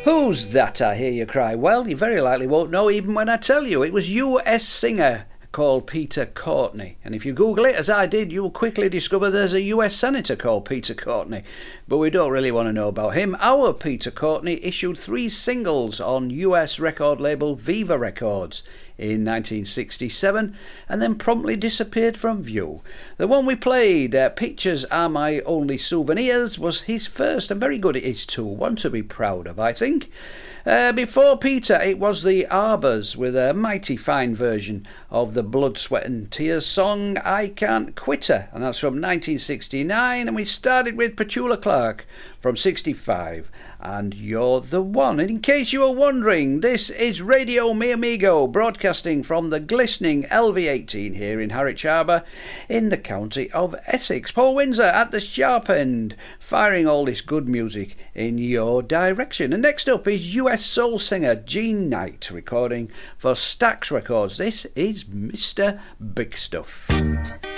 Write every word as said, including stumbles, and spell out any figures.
Who's that, I hear you cry? Well, you very likely won't know even when I tell you. It was U S singer called Peter Courtney. And if you Google it, as I did, you'll quickly discover there's a U S senator called Peter Courtney. But we don't really want to know about him. Our Peter Courtney issued three singles on U S record label Viva Records in nineteen sixty-seven and then promptly disappeared from view. The one we played, uh, Pictures Are My Only Souvenirs, was his first, and very good it is too. One to be proud of, I think. Uh, before Peter, it was the Arbors with a mighty fine version of the Blood, Sweat and Tears song I Can't Quit Her, and that's from nineteen sixty-nine, and we started with Petula Clark from sixty-five, and You're the One. And in case you were wondering, this is Radio Mi Amigo, broadcasting from the glistening L V eighteen here in Harwich Harbour in the county of Essex. Paul Windsor at the sharp end, firing all this good music in your direction. And next up is U S soul singer Gene Knight, recording for Stax Records. This is Mister Big Stuff.